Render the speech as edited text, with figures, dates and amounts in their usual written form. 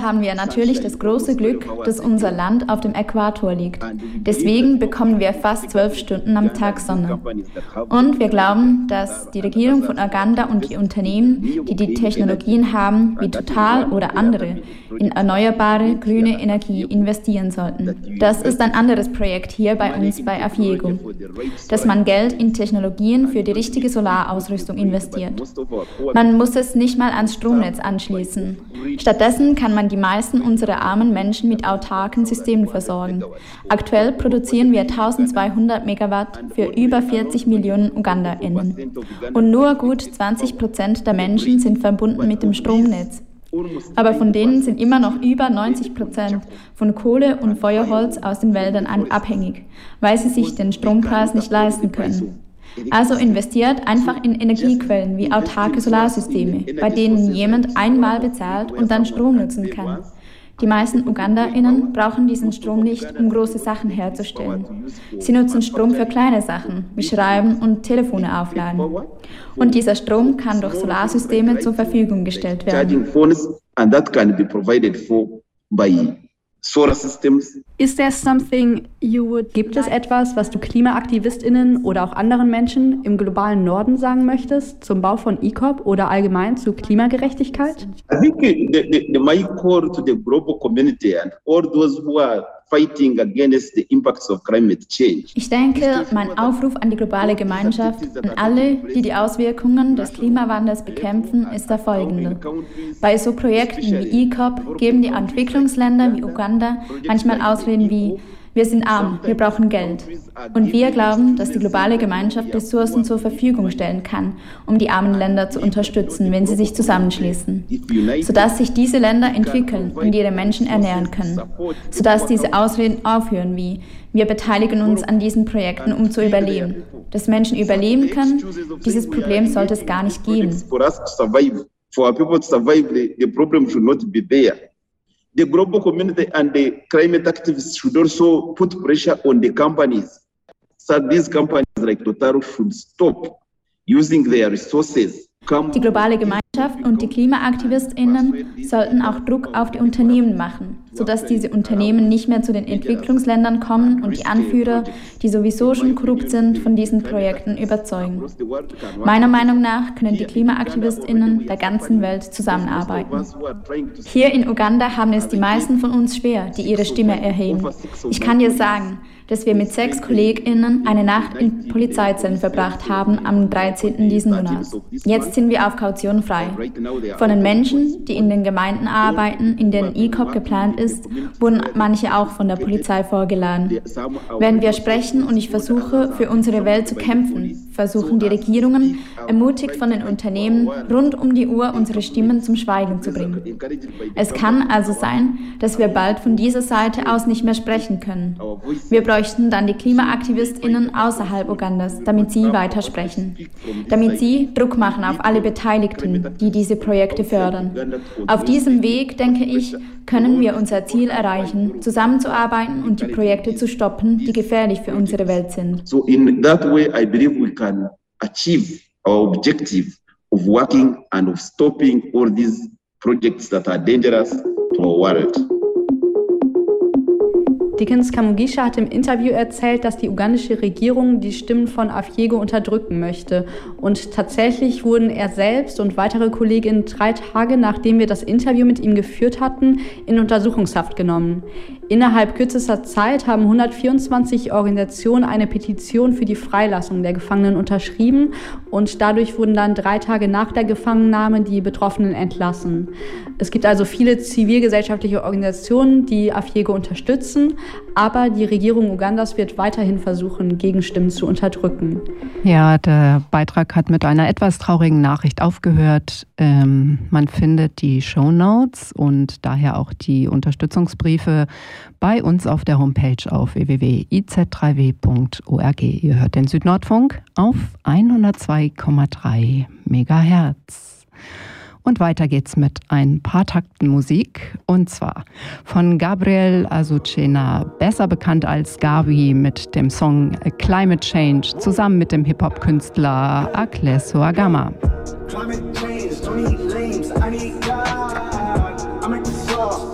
haben wir natürlich das große Glück, dass unser Land auf dem Äquator liegt. Deswegen bekommen wir fast 12 Stunden am Tag Sonne. Und wir glauben, dass die Regierung von Uganda und die Unternehmen, die die Technologien haben, wie Total oder andere, in erneuerbare, grüne Energie investieren sollten. Das ist ein anderes Projekt hier bei uns bei Afiego, dass man Geld in Technologien für die richtige Solarausrüstung investiert. Man muss es nicht mal ans Stromnetz anschließen. Stattdessen kann man die meisten unserer armen Menschen mit autarken Systemen versorgen. Aktuell produzieren wir 1200 Megawatt für über 40 Millionen UgandaInnen. Und nur gut 20% der Menschen sind verbunden mit dem Stromnetz. Aber von denen sind immer noch über 90% von Kohle und Feuerholz aus den Wäldern abhängig, weil sie sich den Strompreis nicht leisten können. Also investiert einfach in Energiequellen wie autarke Solarsysteme, bei denen jemand einmal bezahlt und dann Strom nutzen kann. Die meisten UgandaInnen brauchen diesen Strom nicht, um große Sachen herzustellen. Sie nutzen Strom für kleine Sachen, wie Schreiben und Telefone aufladen. Und dieser Strom kann durch Solarsysteme zur Verfügung gestellt werden. Gibt es etwas, was du KlimaaktivistInnen oder auch anderen Menschen im globalen Norden sagen möchtest zum Bau von EACOP oder allgemein zu Klimagerechtigkeit? I think my call to the global community and all those who are fighting against the impacts of climate change. Ich denke, mein Aufruf an die globale Gemeinschaft, an alle, die die Auswirkungen des Klimawandels bekämpfen, ist der folgende. Bei so Projekten wie EACOP geben die Entwicklungsländer wie Uganda manchmal Ausreden wie: Wir sind arm, wir brauchen Geld. Und wir glauben, dass die globale Gemeinschaft Ressourcen zur Verfügung stellen kann, um die armen Länder zu unterstützen, wenn sie sich zusammenschließen, sodass sich diese Länder entwickeln und ihre Menschen ernähren können, sodass diese Ausreden aufhören wie: Wir beteiligen uns an diesen Projekten, um zu überleben. Dass Menschen überleben können, dieses Problem sollte es gar nicht geben. For people to survive, the problem should not be there. The global community and the climate activists should also put pressure on the companies. So these companies like Total should stop using their resources. Die globale Gemeinschaft und die KlimaaktivistInnen sollten auch Druck auf die Unternehmen machen, sodass diese Unternehmen nicht mehr zu den Entwicklungsländern kommen und die Anführer, die sowieso schon korrupt sind, von diesen Projekten überzeugen. Meiner Meinung nach können die KlimaaktivistInnen der ganzen Welt zusammenarbeiten. Hier in Uganda haben es die meisten von uns schwer, die ihre Stimme erheben. Ich kann dir sagen, dass wir mit 6 KollegInnen eine Nacht in Polizeizellen verbracht haben am 13. diesen Monats. Jetzt sind wir auf Kaution frei. Von den Menschen, die in den Gemeinden arbeiten, in denen EACOP geplant ist, wurden manche auch von der Polizei vorgeladen. Während wir sprechen und ich versuche, für unsere Welt zu kämpfen, versuchen die Regierungen, ermutigt von den Unternehmen, rund um die Uhr unsere Stimmen zum Schweigen zu bringen. Es kann also sein, dass wir bald von dieser Seite aus nicht mehr sprechen können. Wir bräuchten dann die KlimaaktivistInnen außerhalb Ugandas, damit sie weitersprechen. Damit sie Druck machen auf alle Beteiligten, die diese Projekte fördern. Auf diesem Weg, denke ich, können wir unser Ziel erreichen, zusammenzuarbeiten und die Projekte zu stoppen, die gefährlich für unsere Welt sind. So in that way, I believe we can achieve our objective of working and of stopping all these projects that are dangerous to our world. Dickens Kamugisha hat im Interview erzählt, dass die ugandische Regierung die Stimmen von Afiego unterdrücken möchte. Und tatsächlich wurden er selbst und weitere Kolleginnen 3 Tage, nachdem wir das Interview mit ihm geführt hatten, in Untersuchungshaft genommen. Innerhalb kürzester Zeit haben 124 Organisationen eine Petition für die Freilassung der Gefangenen unterschrieben und dadurch wurden dann 3 Tage nach der Gefangennahme die Betroffenen entlassen. Es gibt also viele zivilgesellschaftliche Organisationen, die Afiego unterstützen, aber die Regierung Ugandas wird weiterhin versuchen, Gegenstimmen zu unterdrücken. Ja, der Beitrag hat mit einer etwas traurigen Nachricht aufgehört. Man findet die Shownotes und daher auch die Unterstützungsbriefe bei uns auf der Homepage auf www.iz3w.org. Ihr hört den Südnordfunk auf 102,3 Megahertz. Und weiter geht's mit ein paar Takten Musik, und zwar von Gabriel Azucena, besser bekannt als Gabi, mit dem Song Climate Change, zusammen mit dem Hip-Hop-Künstler Akleso Agama. Climate change, don't eat lames, I need